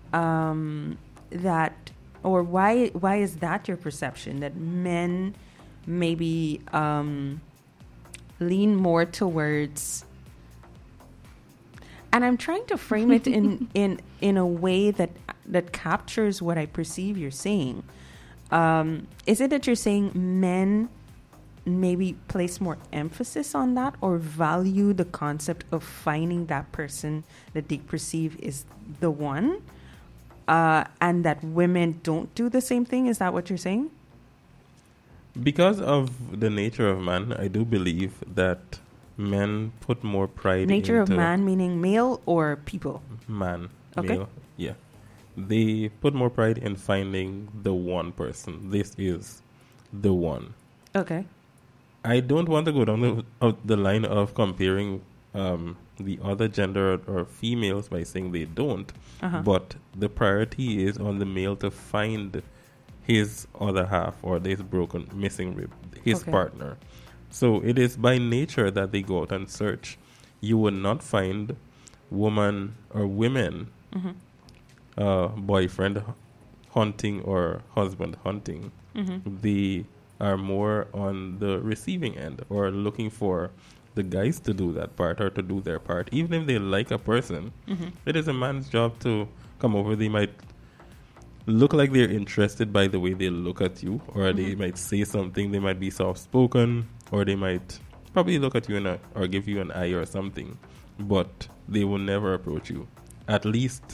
that, or why is that your perception that men maybe lean more towards, and I'm trying to frame it in a way that captures what I perceive you're saying. Is it that you're saying men maybe place more emphasis on that, or value the concept of finding that person that they perceive is the one, and that women don't do the same thing? Is that what you're saying? Because of the nature of man, I do believe that men put more pride Nature into... of man meaning male or people? Man. Okay. Male. Yeah. They put more pride in finding the one person. This is the one. Okay. I don't want to go down the line of comparing the other gender or females by saying they don't, but the priority is on the male to find his other half or this missing rib, his partner. So it is by nature that they go out and search. You will not find women boyfriend hunting or husband hunting. They are more on the receiving end or looking for the guys to do that part or to do their part. Even if they like a person, it is a man's job to come over. They might look like they're interested by the way they look at you, or they might say something. They might be soft-spoken, or they might probably look at you or give you an eye or something, but they will never approach you. At least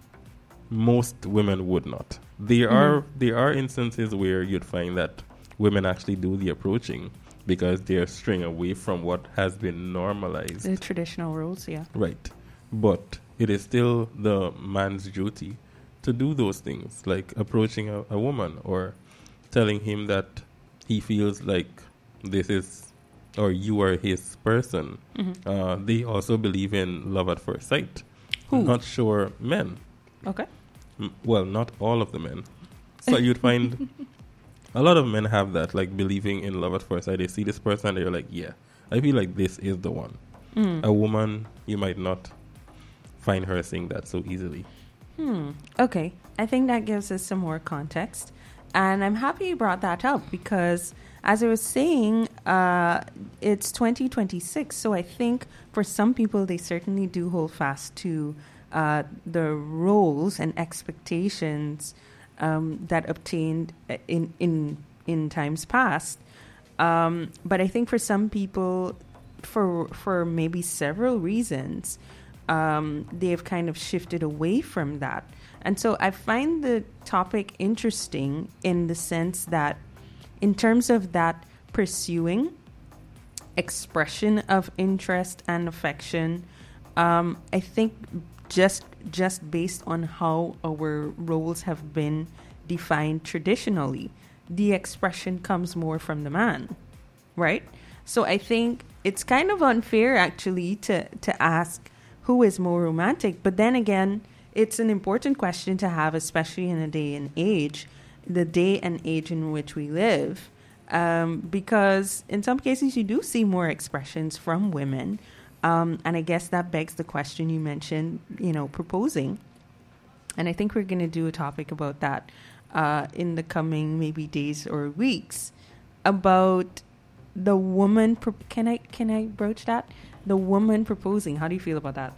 most women would not. There are instances where you'd find that women actually do the approaching because they're straying away from what has been normalized. The traditional roles, yeah. Right. But it is still the man's duty to do those things, like approaching a woman or telling him that he feels like this is, or you are his person. They also believe in love at first sight. Who? Not sure men. Okay. Well, not all of the men. So you'd find a lot of men have that, like believing in love at first sight. They see this person and they're like, yeah, I feel like this is the one. A woman, you might not find her saying that so easily. Okay. I think that gives us some more context. And I'm happy you brought that up because, as I was saying, it's 2026. So I think for some people, they certainly do hold fast to the roles and expectations that obtained in times past. But I think for some people, for maybe several reasons, they've kind of shifted away from that. And so I find the topic interesting in the sense that in terms of that pursuing expression of interest and affection, I think just based on how our roles have been defined traditionally, the expression comes more from the man, right? So I think it's kind of unfair actually to ask who is more romantic, but then again, it's an important question to have, especially in the day and age in which we live, because in some cases you do see more expressions from women. And I guess that begs the question you mentioned, proposing. And I think we're going to do a topic about that in the coming maybe days or weeks, about the woman. Can I broach that? The woman proposing. How do you feel about that?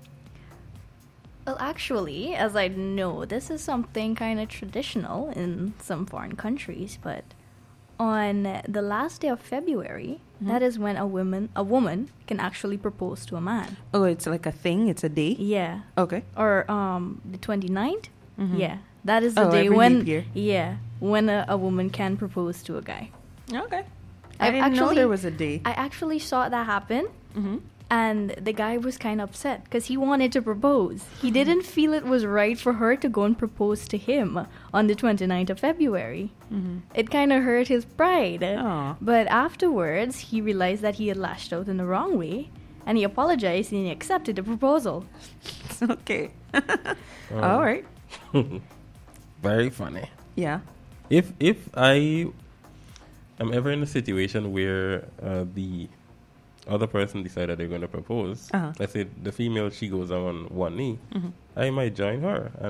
Well, actually, as I know, this is something kind of traditional in some foreign countries, but on the last day of February, that is when a woman can actually propose to a man. Oh, it's like a thing? It's a day? Yeah. Okay. Or the 29th? Yeah. That is the day when a woman can propose to a guy. Okay. I didn't know there was a day. I actually saw that happen. And the guy was kind of upset because he wanted to propose. He didn't feel it was right for her to go and propose to him on the 29th of February. It kind of hurt his pride. Aww. But afterwards, he realized that he had lashed out in the wrong way. And he apologized and he accepted the proposal. Okay. All right. Very funny. Yeah. If I am ever in a situation where the other person decided they're going to propose, let's say the female, she goes on one knee, I might join her and